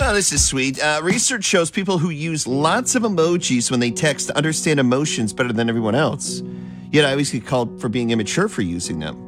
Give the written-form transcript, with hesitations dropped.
Oh, this is sweet. Research shows people who use lots of emojis when they text understand emotions better than everyone else. Yet I always get called for being immature for using them.